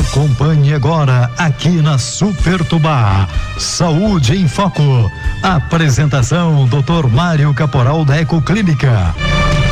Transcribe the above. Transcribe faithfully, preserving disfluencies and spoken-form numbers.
Acompanhe agora aqui na Super Tubá. Saúde em Foco. Apresentação doutor Mário Caporal da Ecoclínica.